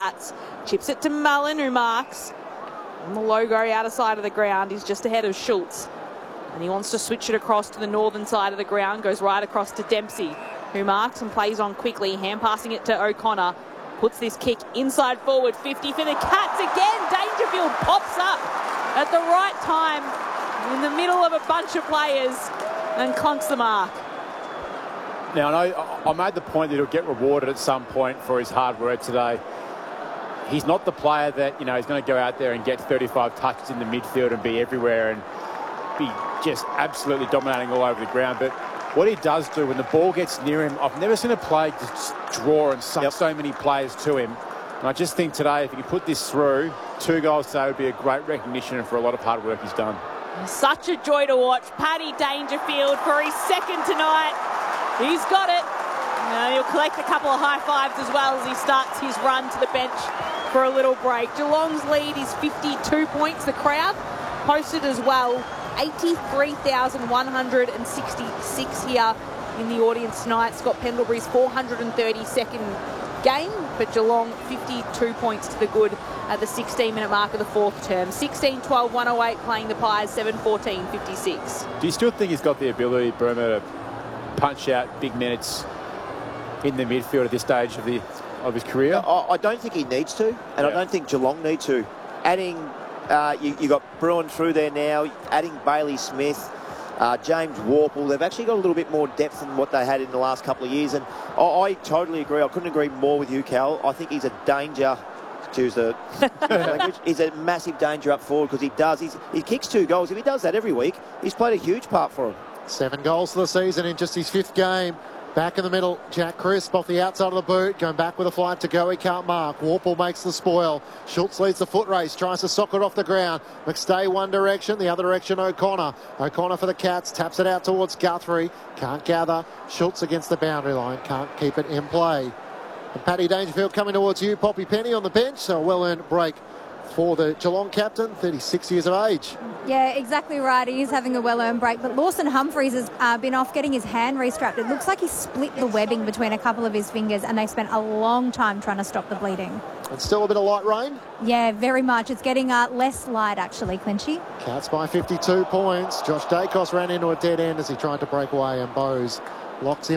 Cats. Chips it to Mullen, who marks on the logo outer side of the ground. He's just ahead of Schultz. And he wants to switch it across to the northern side of the ground. Goes right across to Dempsey, who marks and plays on quickly. Hand passing it to O'Connor. Puts this kick inside forward. 50 for the Cats again. Dangerfield pops up at the right time in the middle of a bunch of players and clunks the mark. Now, I made the point that he'll get rewarded at some point for his hard work today. He's not the player that, he's going to go out there and get 35 touches in the midfield and be everywhere and be just absolutely dominating all over the ground. But what he does do when the ball gets near him, I've never seen a player just draw and suck so many players to him. And I just think today, if he can put this through, 2 goals today would be a great recognition for a lot of hard work he's done. Such a joy to watch. Paddy Dangerfield for his second tonight. He's got it. He'll collect a couple of high fives as well as he starts his run to the bench for a little break. Geelong's lead is 52 points. The crowd posted as well. 83,166 here in the audience tonight. Scott Pendlebury's 432nd game, but Geelong 52 points to the good at the 16-minute mark of the fourth term. 16-12-108 playing the Pies, 7-14-56. Do you still think he's got the ability, Burma, to punch out big minutes in the midfield at this stage of his career? I don't think he needs to, and I don't think Geelong need to. Adding, you got Bruin through there now, adding Bailey Smith, James Warple. They've actually got a little bit more depth than what they had in the last couple of years, and I totally agree. I couldn't agree more with you, Cal. I think he's a danger. Choose the language. He's a massive danger up forward because he kicks 2 goals. If he does that every week, he's played a huge part for him. 7 goals for the season in just his 5th game. Back in the middle, Jack Crisp off the outside of the boot, going back with a flight to go. He can't mark. Warple makes the spoil. Schultz leads the foot race, tries to sock it off the ground. McStay one direction, the other direction O'Connor. O'Connor for the Cats, taps it out towards Guthrie. Can't gather. Schultz against the boundary line, can't keep it in play. And Paddy Dangerfield coming towards you, Poppy Penny on the bench, so a well-earned break for the Geelong captain, 36 years of age. Yeah, exactly right. He is having a well-earned break. But Lawson Humphries has been off getting his hand restrapped. It looks like he split the webbing between a couple of his fingers, and they spent a long time trying to stop the bleeding. And still a bit of light rain? Yeah, very much. It's getting less light, actually, Clinchy. Cats by 52 points. Josh Dacos ran into a dead end as he tried to break away, and Bowes locks him